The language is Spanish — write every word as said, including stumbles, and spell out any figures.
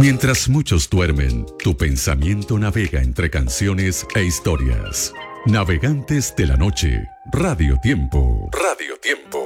Mientras muchos duermen, tu pensamiento navega entre canciones e historias. Navegantes de la noche, Radio Tiempo. Radio Tiempo.